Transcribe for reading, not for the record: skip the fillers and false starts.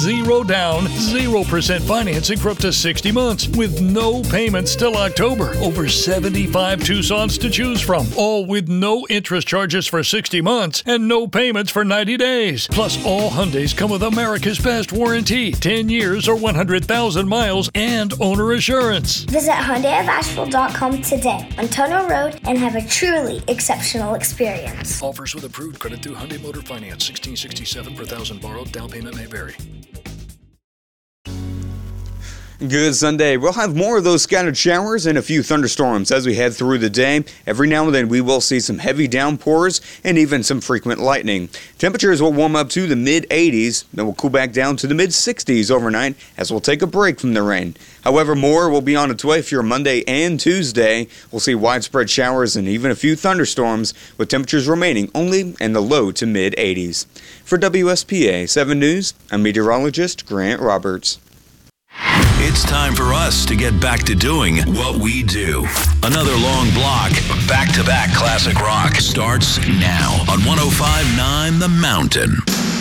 zero down, 0% financing for up to 60 months with no payments till October. Over 75 Tucsons to choose from, all with no interest charges for 60 months and no payments for 90 days. Plus, all Hyundais come with America's best warranty, 10 years or 100,000 miles, and owner assurance. Visit HyundaiofAsheville.com today on Tunnel Road and have a truly exceptional experience. Offers with approved credit through Hyundai Motor Finance. 1667 per thousand borrowed. Down payment may vary. Good Sunday. We'll have more of those scattered showers and a few thunderstorms as we head through the day. Every now and then we will see some heavy downpours and even some frequent lightning. Temperatures will warm up to the mid-80s, then will cool back down to the mid-60s overnight as we'll take a break from the rain. However, more will be on its way for your Monday and Tuesday. We'll see widespread showers and even a few thunderstorms, with temperatures remaining only in the low to mid-80s. For WSPA 7 News, I'm meteorologist Grant Roberts. It's time for us to get back to doing what we do. Another long block of back-to-back classic rock starts now on 105.9 The Mountain.